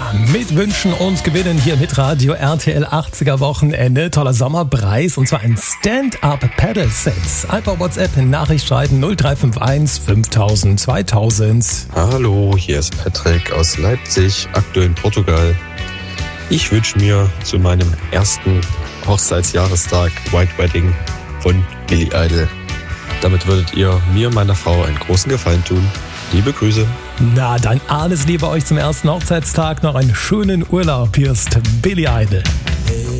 mitwünschen und gewinnen hier mit Radio RTL 80er Wochenende. Toller Sommerpreis und zwar ein Stand-Up-Paddle-Set. Einfach WhatsApp-Nachricht schreiben 0351 5000 2000. Hallo, hier ist Patrick aus Leipzig, aktuell in Portugal. Ich wünsche mir zu meinem ersten Hochzeitsjahrestag White Wedding von Billy Idol. Damit würdet ihr mir, meiner Frau, einen großen Gefallen tun. Liebe Grüße. Na, dann alles Liebe euch zum ersten Hochzeitstag. Noch einen schönen Urlaub. Hier ist Billy Idol. Hey.